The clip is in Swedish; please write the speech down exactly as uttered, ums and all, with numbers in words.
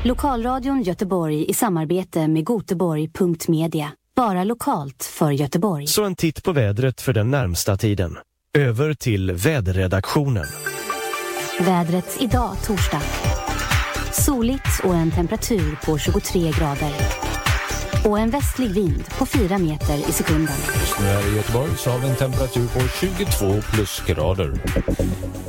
Lokalradion Göteborg i samarbete med Göteborg punkt media. Bara lokalt för Göteborg. Så en titt på vädret för den närmsta tiden. Över till väderredaktionen. Vädret idag torsdag. Soligt och en temperatur på tjugotre grader. Och en västlig vind på fyra meter i sekunden. Just nu här i Göteborg så har vi en temperatur på tjugotvå plusgrader.